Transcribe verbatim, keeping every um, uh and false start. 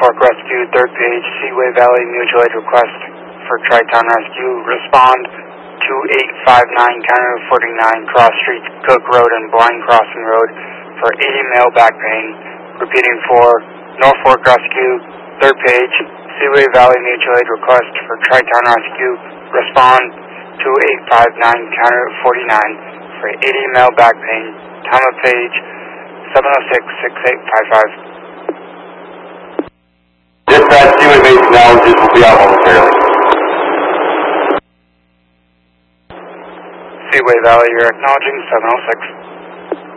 Norfolk Rescue, third page, Seaway Valley Mutual Aid request for Tri-Town Rescue. Respond two eight five nine County Road forty-nine, Cross Street, Cook Road, and Blind Crossing Road for eighty male back pain. Repeating for Norfolk Rescue, third page, Seaway Valley Mutual Aid request for Tri-Town Rescue. Respond two eight five nine County Road forty-nine for eighty male back pain. Time of page seven oh six, six eight five five. Dispatch, Seaway base acknowledges will be out momentarily. Seaway Valley, you're acknowledging seven oh six.